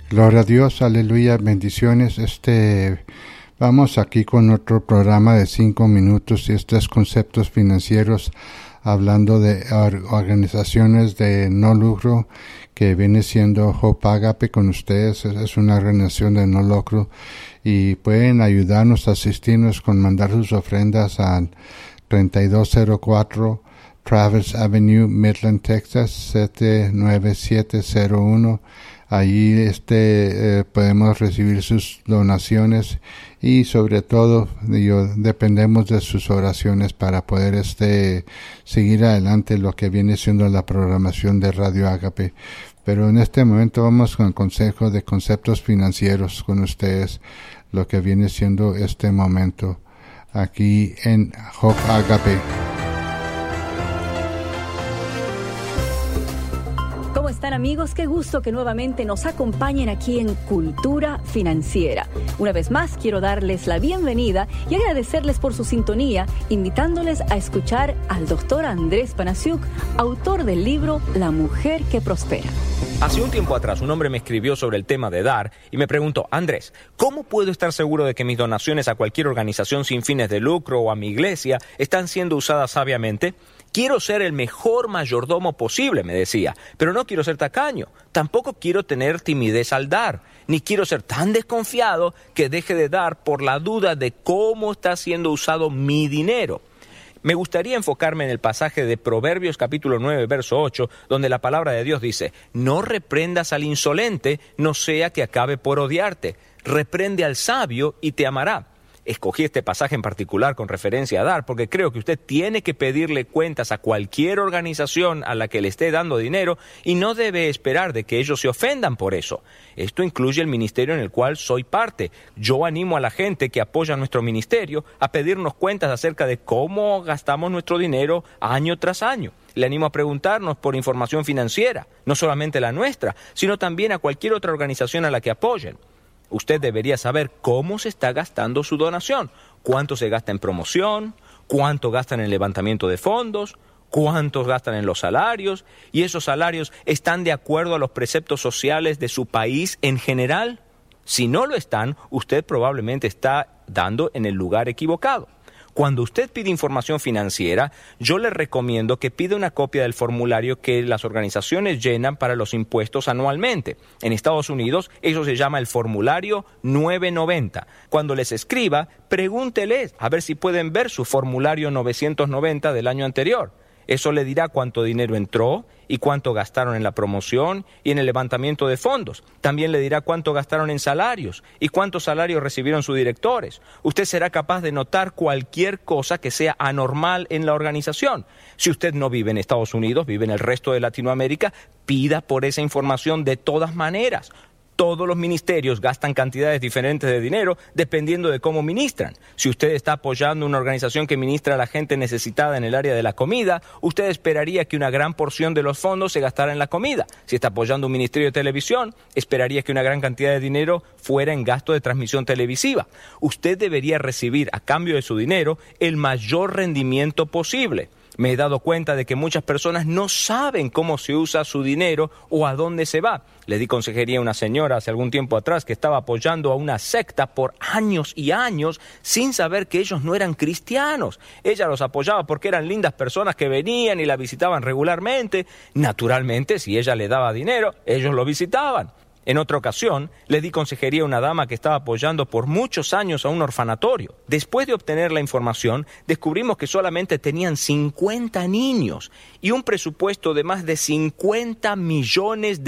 Gloria a Dios, aleluya, bendiciones. Vamos aquí con otro programa de 5 minutos y estos conceptos financieros, hablando de organizaciones de no lucro, que viene siendo Hope Agape con ustedes. Es una organización de no lucro y pueden ayudarnos, asistirnos con mandar sus ofrendas al 3204 Traverse Avenue, Midland, Texas 79701. Allí podemos recibir sus donaciones y sobre todo dependemos de sus oraciones para poder seguir adelante lo que viene siendo la programación de Radio Agape. Pero en este momento vamos con el consejo de conceptos financieros con ustedes, lo que viene siendo este momento aquí en Hope Agape. ¿Cómo están, amigos? Qué gusto que nuevamente nos acompañen aquí en Cultura Financiera. Una vez más quiero darles la bienvenida y agradecerles por su sintonía, invitándoles a escuchar al Dr. Andrés Panasiuk, autor del libro La Mujer que Prospera. Hace un tiempo atrás un hombre me escribió sobre el tema de dar y me preguntó: Andrés, ¿cómo puedo estar seguro de que mis donaciones a cualquier organización sin fines de lucro o a mi iglesia están siendo usadas sabiamente? Quiero ser el mejor mayordomo posible, me decía, pero no quiero ser tacaño. Tampoco quiero tener timidez al dar, ni quiero ser tan desconfiado que deje de dar por la duda de cómo está siendo usado mi dinero. Me gustaría enfocarme en el pasaje de Proverbios capítulo 9, verso 8, donde la palabra de Dios dice: no reprendas al insolente, no sea que acabe por odiarte. Reprende al sabio y te amará. Escogí este pasaje en particular con referencia a dar porque creo que usted tiene que pedirle cuentas a cualquier organización a la que le esté dando dinero y no debe esperar de que ellos se ofendan por eso. Esto incluye el ministerio en el cual soy parte. Yo animo a la gente que apoya nuestro ministerio a pedirnos cuentas acerca de cómo gastamos nuestro dinero año tras año. Le animo a preguntarnos por información financiera, no solamente la nuestra, sino también a cualquier otra organización a la que apoyen. Usted debería saber cómo se está gastando su donación, cuánto se gasta en promoción, cuánto gastan en levantamiento de fondos, cuántos gastan en los salarios, y esos salarios están de acuerdo a los preceptos sociales de su país en general. Si no lo están, usted probablemente está dando en el lugar equivocado. Cuando usted pide información financiera, yo le recomiendo que pida una copia del formulario que las organizaciones llenan para los impuestos anualmente. En Estados Unidos, eso se llama el formulario 990. Cuando les escriba, pregúnteles a ver si pueden ver su formulario 990 del año anterior. Eso le dirá cuánto dinero entró y cuánto gastaron en la promoción y en el levantamiento de fondos. También le dirá cuánto gastaron en salarios y cuántos salarios recibieron sus directores. Usted será capaz de notar cualquier cosa que sea anormal en la organización. Si usted no vive en Estados Unidos, vive en el resto de Latinoamérica, pida por esa información de todas maneras. Todos los ministerios gastan cantidades diferentes de dinero dependiendo de cómo ministran. Si usted está apoyando una organización que ministra a la gente necesitada en el área de la comida, usted esperaría que una gran porción de los fondos se gastara en la comida. Si está apoyando un ministerio de televisión, esperaría que una gran cantidad de dinero fuera en gasto de transmisión televisiva. Usted debería recibir a cambio de su dinero el mayor rendimiento posible. Me he dado cuenta de que muchas personas no saben cómo se usa su dinero o a dónde se va. Le di consejería a una señora hace algún tiempo atrás que estaba apoyando a una secta por años y años sin saber que ellos no eran cristianos. Ella los apoyaba porque eran lindas personas que venían y la visitaban regularmente. Naturalmente, si ella le daba dinero, ellos lo visitaban. En otra ocasión, le di consejería a una dama que estaba apoyando por muchos años a un orfanatorio. Después de obtener la información, descubrimos que solamente tenían 50 niños y un presupuesto de más de $50 millones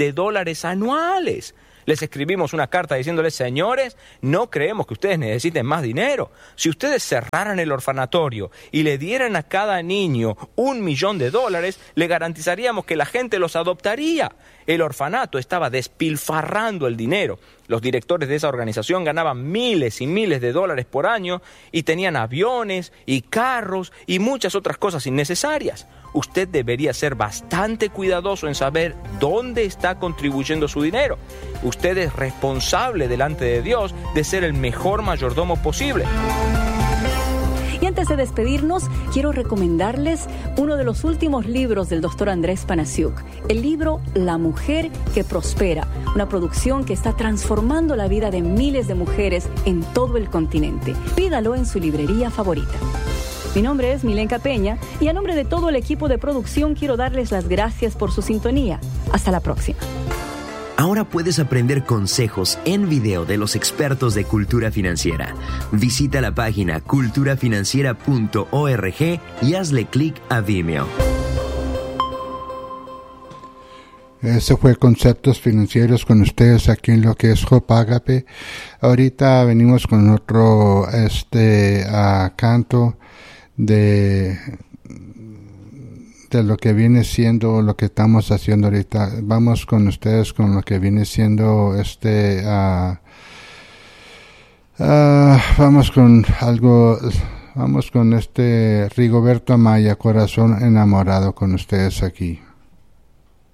anuales. Les escribimos una carta diciéndoles: señores, no creemos que ustedes necesiten más dinero. Si ustedes cerraran el orfanatorio y le dieran a cada niño $1 millón, le garantizaríamos que la gente los adoptaría. El orfanato estaba despilfarrando el dinero. Los directores de esa organización ganaban miles y miles de dólares por año y tenían aviones y carros y muchas otras cosas innecesarias. Usted debería ser bastante cuidadoso en saber dónde está contribuyendo su dinero. Usted es responsable delante de Dios de ser el mejor mayordomo posible. Y antes antes de despedirnos, quiero recomendarles uno de los últimos libros del Dr. Andrés Panasiuk, el libro La Mujer que Prospera, una producción que está transformando la vida de miles de mujeres en todo el continente. Pídalo en su librería favorita. Mi nombre es Milenka Peña y a nombre de todo el equipo de producción quiero darles las gracias por su sintonía. Hasta la próxima. Ahora puedes aprender consejos en video de los expertos de cultura financiera. Visita la página culturafinanciera.org y hazle clic a Vimeo. Ese fue Conceptos Financieros con ustedes aquí en lo que es Hope Agape. Ahorita venimos con otro canto de lo que viene siendo lo que estamos haciendo ahorita. Vamos con ustedes con lo que viene siendo vamos con Rigoberto Amaya, Corazón Enamorado, con ustedes aquí.